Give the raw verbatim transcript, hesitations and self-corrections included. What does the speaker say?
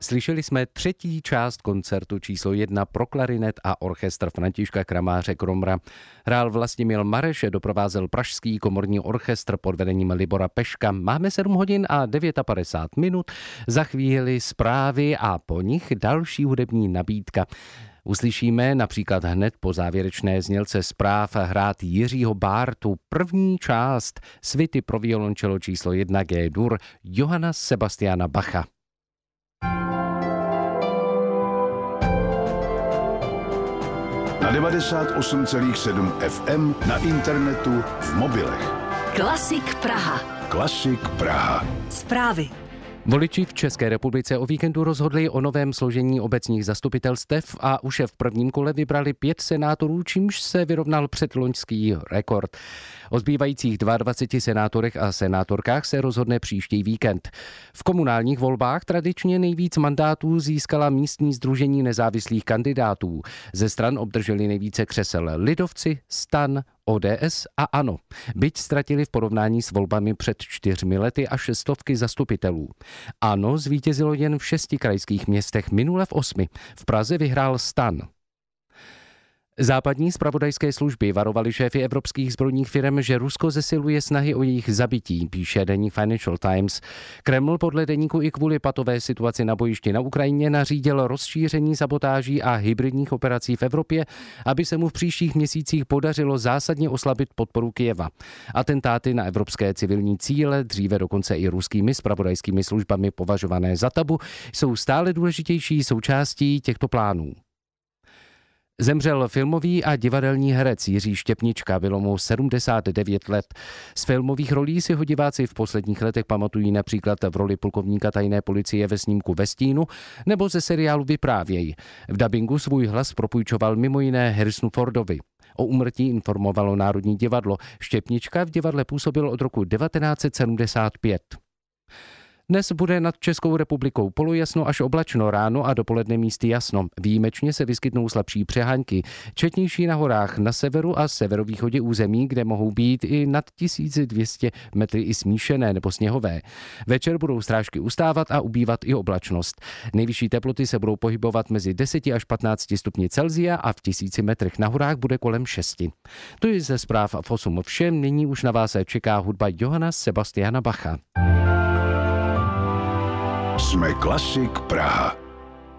Slyšeli jsme třetí část koncertu číslo jedna pro klarinet a orchestr Františka Kramáře Kromra. Hrál Vlastimil Mareš, doprovázel Pražský komorní orchestr pod vedením Libora Peška. Máme sedm hodin a padesát devět minut. Za chvíli zprávy a po nich další hudební nabídka. Uslyšíme například hned po závěrečné znělce zpráv hrát Jiřího Bártu první část svity pro violončelo číslo jedna G-dur Johanna Sebastiana Bacha. Na devadesát osm celá sedm F M, na internetu, v mobilech. Klasik Praha. Klasik Praha. Zprávy. Voliči v České republice o víkendu rozhodli o novém složení obecních zastupitelstev a už v prvním kole vybrali pět senátorů, čímž se vyrovnal předloňský rekord. O zbývajících dvaceti dvou senátorech a senátorkách se rozhodne příští víkend. V komunálních volbách tradičně nejvíc mandátů získala místní sdružení nezávislých kandidátů. Ze stran obdrželi nejvíce křesel lidovci, STAN, O D S a ANO. Byť ztratili v porovnání s volbami před čtyřmi lety až stovky zastupitelů. ANO zvítězilo jen v šesti krajských městech, minule v osmi. V Praze vyhrál STAN. Západní zpravodajské služby varovali šéfy evropských zbrojních firm, že Rusko zesiluje snahy o jejich zabití, píše deník Financial Times. Kreml podle deníku i kvůli patové situaci na bojišti na Ukrajině nařídil rozšíření sabotáží a hybridních operací v Evropě, aby se mu v příštích měsících podařilo zásadně oslabit podporu Kyjeva. Atentáty na evropské civilní cíle, dříve dokonce i ruskými zpravodajskými službami považované za tabu, jsou stále důležitější součástí těchto plánů. Zemřel filmový a divadelní herec Jiří Štěpnička, bylo mu sedmdesát devět let. Z filmových rolí si ho diváci v posledních letech pamatují například v roli plukovníka tajné policie ve snímku Ve stínu nebo ze seriálu Vyprávěj. V dabingu svůj hlas propůjčoval mimo jiné Harrisonu Fordovi. O úmrtí informovalo Národní divadlo. Štěpnička v divadle působil od roku devatenáct set sedmdesát pět. Dnes bude nad Českou republikou polojasno až oblačno, ráno a dopoledne místy jasno. Výjimečně se vyskytnou slabší přehánky, četnější na horách na severu a severovýchodě území, kde mohou být i nad tisíc dvě stě metry i smíšené nebo sněhové. Večer budou srážky ustávat a ubývat i oblačnost. Nejvyšší teploty se budou pohybovat mezi deseti až patnácti stupni Celsia a v tisíci metrech na horách bude kolem šesti. To je ze zpráv v osm všem, nyní už na vás čeká hudba Johanna Sebastiana Bacha. Jsme Klasik Praha.